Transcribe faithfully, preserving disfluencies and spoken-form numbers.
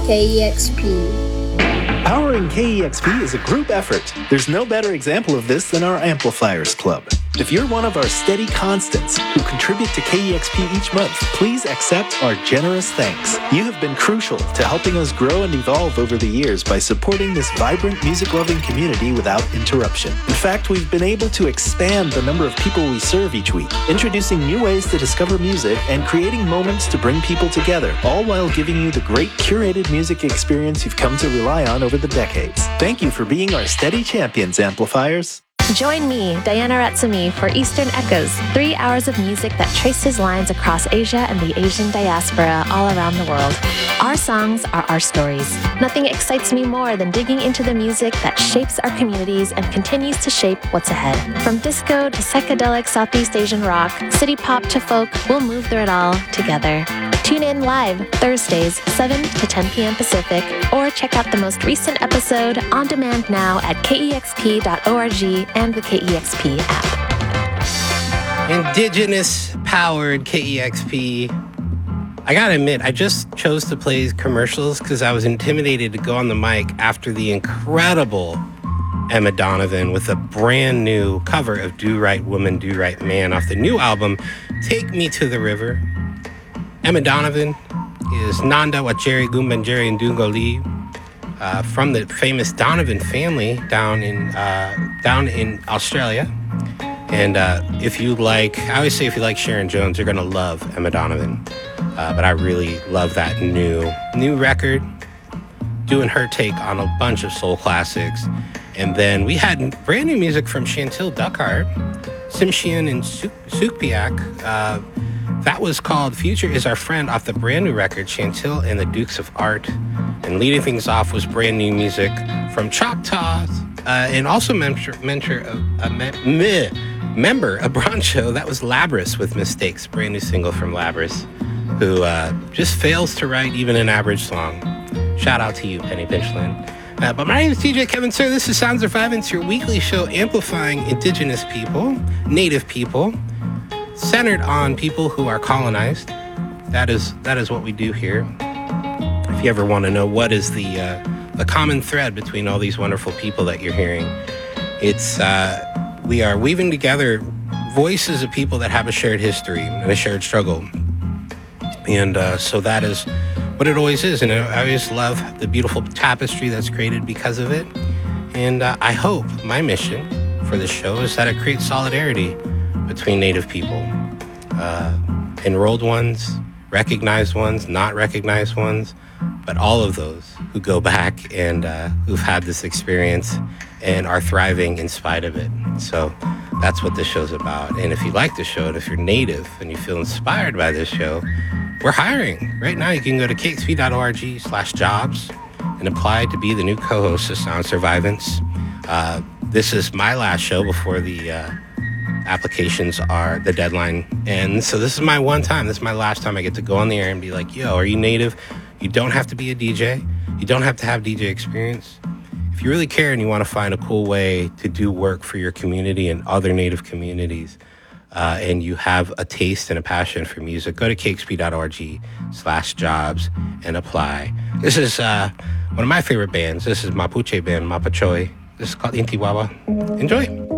K E X P. Powering K E X P is a group effort. There's no better example of this than our Amplifiers Club. If you're one of our steady constants who contribute to K E X P each month, please accept our generous thanks. You have been crucial to helping us grow and evolve over the years by supporting this vibrant music-loving community without interruption. In fact, we've been able to expand the number of people we serve each week, introducing new ways to discover music and creating moments to bring people together, all while giving you the great curated music experience you've come to rely on over the decades. Thank you for being our steady champions, Amplifiers. Join me, Diana Ratsumi, for Eastern Echoes, three hours of music that traces lines across Asia and the Asian diaspora all around the world. Our songs are our stories. Nothing excites me more than digging into the music that shapes our communities and continues to shape what's ahead. From disco to psychedelic Southeast Asian rock, city pop to folk, we'll move through it all together. Tune in live Thursdays, seven to ten p.m. Pacific, or check out the most recent episode on demand now at K E X P dot org and the K E X P app. Indigenous-powered K E X P. I gotta admit, I just chose to play commercials because I was intimidated to go on the mic after the incredible Emma Donovan with a brand new cover of Do Right Woman, Do Right Man off the new album, Take Me to the River. Emma Donovan is Nanda Wacheri Gumbanjeri and Dungali uh, from the famous Donovan family down in uh, down in Australia. And uh, if you like, I always say if you like Sharon Jones, you're gonna love Emma Donovan. Uh, but I really love that new new record, doing her take on a bunch of soul classics. And then we had brand new music from Chantil Duckhart, Simshian and Sukpiak. Uh, That was called Future Is Our Friend off the brand new record, Chantil and the Dukes of Art. And leading things off was brand new music from Choctaw, uh, and also mentor, mentor of, uh, me, meh, member of Broncho. That was Labris with Mistakes, brand new single from Labris, who uh, just fails to write even an average song. Shout out to you, Penny Pinchland. Uh, but my name is D J Kevin Sir. This is Sounds of Five. It's your weekly show amplifying indigenous people, native people, centered on people who are colonized. That is that is what we do here. If you ever want to know what is the uh, the common thread between all these wonderful people that you're hearing, it's uh, we are weaving together voices of people that have a shared history and a shared struggle. And uh, so that is what it always is. And I always love the beautiful tapestry that's created because of it. And uh, I hope my mission for this show is that it creates solidarity between Native people, uh, enrolled ones, recognized ones, not recognized ones, but all of those who go back and uh, who've had this experience and are thriving in spite of it. So that's what this show's about. And if you like the show, and if you're Native and you feel inspired by this show, we're hiring. Right now, you can go to K X P dot org slash jobs and apply to be the new co-host of Sound Survivance. Uh, this is my last show before the uh, applications are, the deadline ends. So this is my one time. This is my last time I get to go on the air and be like, yo, are you Native? You don't have to be a D J. You don't have to have D J experience. If you really care and you want to find a cool way to do work for your community and other Native communities, uh, and you have a taste and a passion for music, go to K X P dot org slash jobs and apply. This is uh, one of my favorite bands. This is Mapuche band, Mapachoy. This is called Inti Wawa. Enjoy.